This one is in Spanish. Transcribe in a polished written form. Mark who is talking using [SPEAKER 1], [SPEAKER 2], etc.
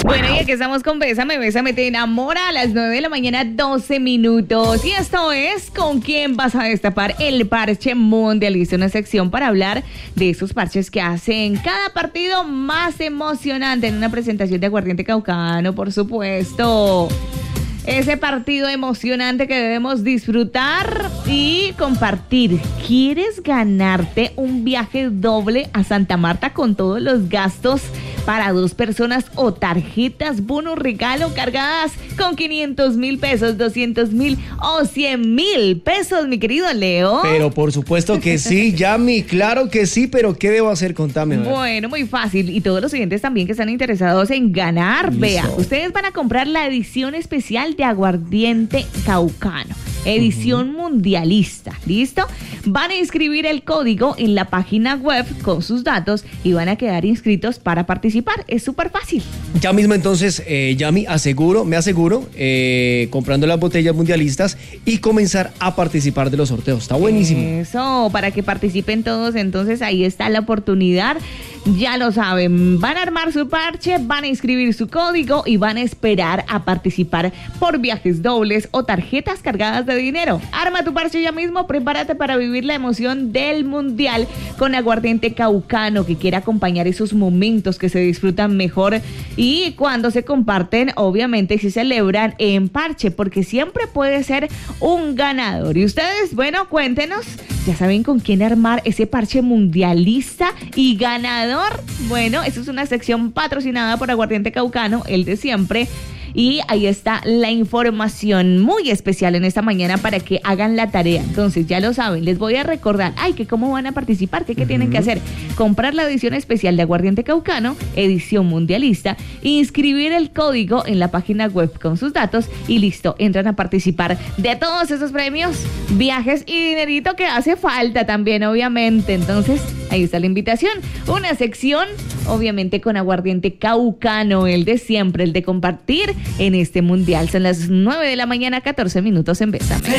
[SPEAKER 1] Bueno, y aquí estamos con Bésame, Bésame, te enamora a las 9 de la mañana, 12 minutos. Y esto es ¿Con quién vas a destapar el parche mundialista? Una sección para hablar de esos parches que hacen cada partido más emocionante en una presentación de Aguardiente Caucano, por supuesto. Ese partido emocionante que debemos disfrutar y compartir. ¿Quieres ganarte un viaje doble a Santa Marta con todos los gastos para 2 personas o tarjetas bono regalo cargadas con 500,000 pesos, 200,000 o 100,000 pesos, mi querido Leo?
[SPEAKER 2] Pero por supuesto que sí, Yami, claro que sí, pero ¿qué debo hacer? Contame.
[SPEAKER 1] Bueno, muy fácil. Y todos los oyentes también que están interesados en ganar,
[SPEAKER 2] Listo.
[SPEAKER 1] vea, ustedes van a comprar la edición especial de Aguardiente Caucano. Edición mundialista, ¿listo? Van a inscribir el código en la página web con sus datos y van a quedar inscritos para participar. Es súper fácil.
[SPEAKER 2] Ya mismo entonces, Yami, me aseguro, comprando las botellas mundialistas y comenzar a participar de los sorteos. Está buenísimo.
[SPEAKER 1] Eso, para que participen todos, entonces ahí está la oportunidad. Ya lo saben, van a armar su parche, van a inscribir su código y van a esperar a participar por viajes dobles o tarjetas cargadas de dinero. Arma tu parche ya mismo, prepárate para vivir la emoción del mundial con Aguardiente Caucano, que quiere acompañar esos momentos que se disfrutan mejor y cuando se comparten, obviamente se celebran en parche, porque siempre puede ser un ganador. Y ustedes, bueno, cuéntenos, ya saben con quién armar ese parche mundialista y ganador. Bueno, eso es una sección patrocinada por Aguardiente Caucano, el de siempre. Y ahí está la información muy especial en esta mañana para que hagan la tarea. Entonces, ya lo saben, les voy a recordar, que cómo van a participar, qué tienen que hacer. Comprar la edición especial de Aguardiente Caucano, edición mundialista, inscribir el código en la página web con sus datos y listo, entran a participar de todos esos premios, viajes y dinerito que hace falta también, obviamente. Entonces, ahí está la invitación. Una sección, obviamente, con Aguardiente Caucano, el de siempre, el de compartir en este mundial. Son las 9 de la mañana, 14 minutos en Bésame.